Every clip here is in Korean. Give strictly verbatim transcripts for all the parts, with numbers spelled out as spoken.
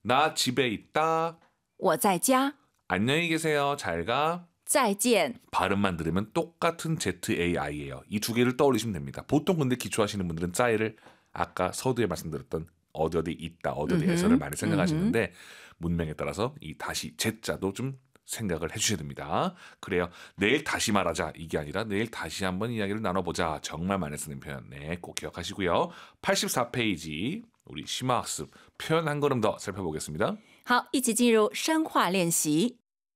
나 집에 있다. 我在家. 안녕히 계세요. 잘 가. 再见. 발음만 들으면 똑같은 제이예요. 이 두 개를 떠올리시면 됩니다. 보통 근데 기초하시는 분들은 짜이를 아까 서두에 말씀드렸던 어디 어디 있다, 어디 어디에서를 많이 생각하시는데 문명에 따라서 이 다시 제자도 좀 생각을 해주셔야 됩니다. 그래요. 내일 다시 말하자 이게 아니라 내일 다시 한번 이야기를 나눠보자. 정말 많이 쓰는 표현 네, 꼭 기억하시고요. 팔십사 페이지 우리 심화학습 표현 한 걸음 더 살펴보겠습니다. 好，一起进入深化练习。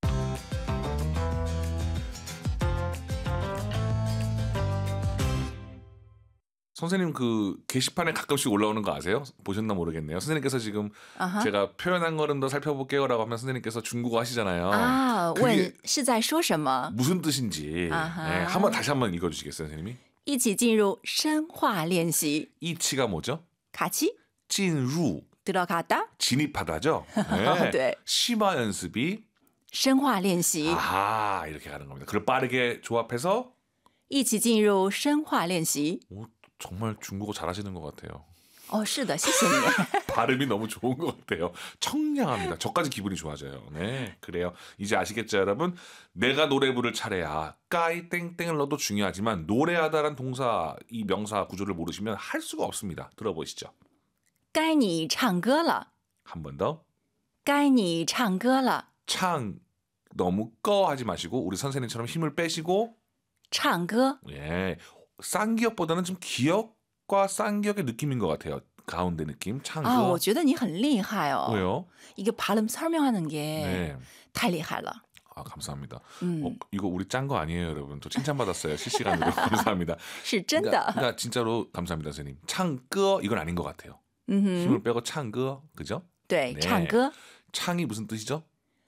선생님 그 게시판에 가끔씩 올라오는 거 아세요? 보셨나 모르겠네요. 선생님께서 지금 아하. 제가 표현 한 걸음 더 살펴볼게요라고 하면 선생님께서 중국어 하시잖아요. 아, 그게 问是在说什么？ 무슨 뜻인지 아하. 네, 한번 다시 한번 읽어주시겠어요, 선생님이? 一起进入深化练习。 이치가 뭐죠? 같이 진루 들어갔다. 진입하다죠. 네. 네. 심화 연습이 深化练习。 아하 이렇게 가는 겁니다. 그걸 빠르게 조합해서 一起进入深化练习。 오, 정말 중국어 잘하시는 것 같아요. 哦，是的，谢谢你。 발음이 너무 좋은 것 같아요. 청량합니다. 저까지 기분이 좋아져요. 네, 그래요. 이제 아시겠죠, 여러분? 내가 노래 부를 차례야. 까이 땡땡을 넣어도 중요하지만 노래하다란 동사 이 명사 구조를 모르시면 할 수가 없습니다. 들어보시죠. 该你唱歌了。 한 번 더. 该你唱歌了。 창 너무 꺼 하지 마시고 우리 선생님처럼 힘을 빼시고 唱歌。 예, 쌍기역보다는 좀 기역과 쌍기역의 느낌인 것 같아요. 가운데 느낌. 창. 啊，我觉得你很厉害哦。 왜요? 이게 발음 설명하는 게 네. 太厉害了。 아, 감사합니다. 음. 어, 이거 우리 짠 거 아니에요, 여러분. 저 칭찬받았어요. 실시간으로. 감사합니다. 是真的。 그러니까, 그러니까 진짜로 감사합니다, 선생님. 창꺼 이건 아닌 것 같아요. 嗯哼， 힘을 빼고 창꺼, 그죠? 对， 네. 唱歌。 창이 무슨 뜻이죠?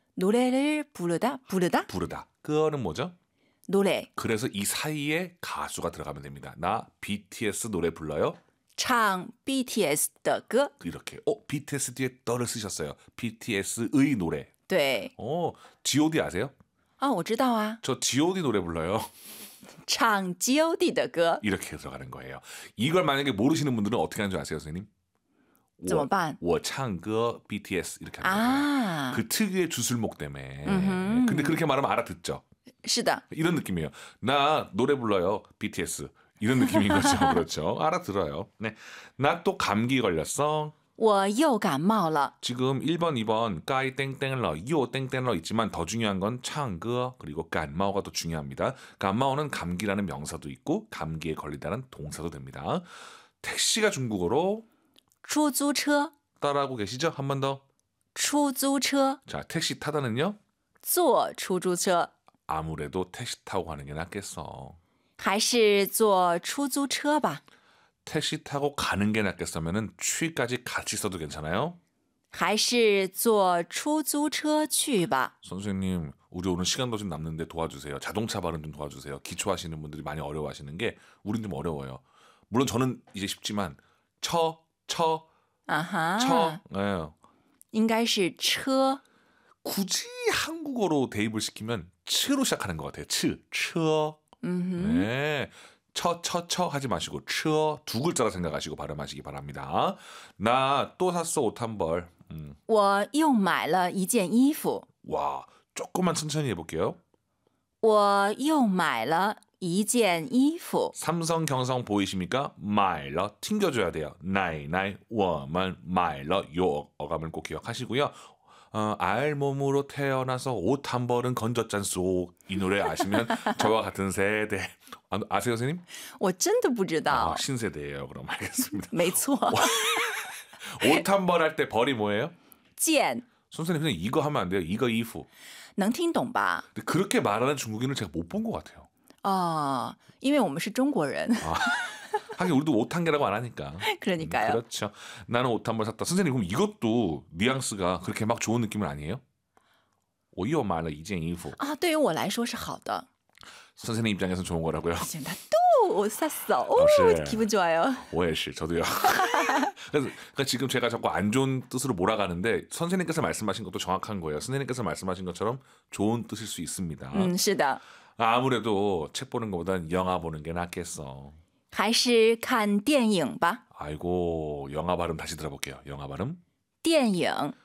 노래를 부르다, 부르다, 부르다. 끄어는 뭐죠? 노래. 그래서 이 사이에 가수가 들어가면 됩니다. 나 비티에스 노래 불러요. 唱 비티에스 的歌。 이렇게. 어, 비티에스 뒤에 더를 쓰셨어요. 비티에스의 노래. 对， 어, 지오디 아세요? 啊，我知道啊， 저 지오디 노래 불러요. 唱 G O D 的歌。 이렇게 들어가는 거예요. 이걸 만약에 모르시는 분들은 어떻게 하는 줄 아세요, 선생님? 怎么办？ 我唱歌 비티에스 이렇게 하는 거예요. 啊， 그 특유의 주술목 때문에. 음흠. 근데 그렇게 말하면 알아듣죠. 是的， 이런 느낌이에요. 나 노래 불러요. 비티에스. 이런 느낌인 거죠. 그렇죠. 알아들어요. 네. 나 또 감기 걸렸어. 我又感冒了。 지금 일 번, 이 번 까이 땡땡러, 요 땡땡러 있지만 더 중요한 건 창거 그리고 깐마오가 더 중요합니다. 깐마오는 감기라는 명사도 있고 감기에 걸리다는 동사도 됩니다. 택시가 중국어로 出租车， 따라하고 계시죠? 한 번 더. 出租车， 자, 택시 타다는요? 坐出租车， 아무래도 택시 타고 가는 게 낫겠어. 还是坐出租车吧？ 택시 타고 가는 게 낫겠으면은 취까지 같이 써도 괜찮아요? 还是坐出租车去吧？ 선생님, 우리 오늘 시간도 좀 남는데 도와주세요. 자동차 발음 좀 도와주세요. 기초하시는 분들이 많이 어려워하시는 게 우린 좀 어려워요. 물론 저는 이제 쉽지만 처, 처, 啊哈， 처. 예. 应该是车。 굳이 한국어로 대입을 시키면 츠로 시작하는 것 같아요. 츠, 츠. 嗯哼， 네. 처, 처, 처 하지 마시고 츠, 두 글자라 생각하시고 발음하시기 바랍니다. 나 또 샀어 옷 한 벌. 음. 我又买了一件衣服。 와, 조금만 천천히 해볼게요. 我又买了一件衣服。 삼성 경성 보이십니까? 买了 튕겨줘야 돼요. 나이 나이 我们买了 요 어감을 꼭 기억하시고요. 어, 알몸으로 태어나서 옷 한 벌은 건졌잖소. 이 노래 아시면 저와 같은 세대. 아, 아세요, 선생님? 我真的不知道 아, 。 신세대예요. 그럼 알겠습니다. 没错， 옷 한 벌 할 때 벌이 뭐예요? 见 선생님 그냥 이거 하면 안 돼요. 이거 이후. 能听懂吧？ 근데 그렇게 말하는 중국인을 제가 못 본 것 같아요. 哦，因为我们是中国人， 아, 하긴 우리도 옷 한 개라고 안 하니까. 음, 그러니까요. 그렇죠. 나는 옷 한 벌 샀다. 선생님 그럼 이것도 뉘앙스가 그렇게 막 좋은 느낌은 아니에요? 我又买了一件衣服. 啊，对于我来说是好的。 선생님 입장에서는 좋은 거라고요. 지금 다 또 샀어. 오, 역시. 기분 좋아요. 我也是, 저도요. 그래서 그러니까 지금 제가 자꾸 안 좋은 뜻으로 몰아가는데 선생님께서 말씀하신 것도 정확한 거예요. 선생님께서 말씀하신 것처럼 좋은 뜻일 수 있습니다. 嗯，是的， 아무래도 책 보는 것보단 영화 보는 게 낫겠어. 还是看电影吧。 아이고, 영화 발음 다시 들어볼게요. 영화 발음. 电影